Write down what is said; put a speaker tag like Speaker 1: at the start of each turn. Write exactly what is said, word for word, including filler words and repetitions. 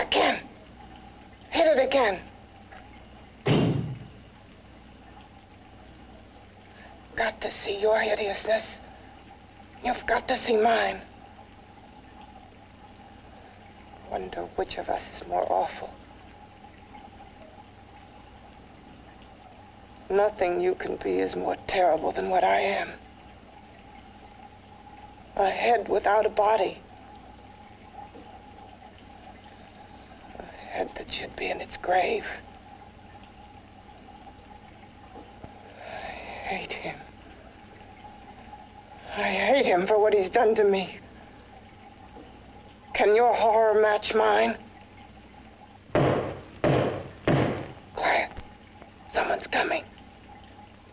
Speaker 1: Again. Hit it again. Got to see your hideousness. You've got to see mine. Wonder which of us is more awful. Nothing you can be is more terrible than what I am. A head without a body. A head that should be in its grave. I hate him. I hate him for what he's done to me. Can your horror match mine? Quiet. Someone's coming.